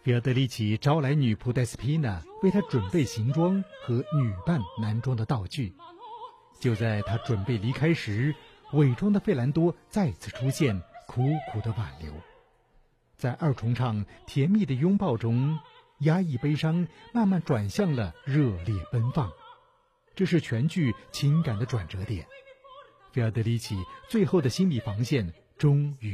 菲尔德里奇招来女仆戴斯皮娜，为他准备行装和女扮男装的道具。就在他准备离开时，伪装的费兰多再次出现，苦苦的挽留。在二重唱甜蜜的拥抱中，压抑悲伤慢慢转向了热烈奔放。这是全剧情感的转折点。菲尔德里奇最后的心理防线终于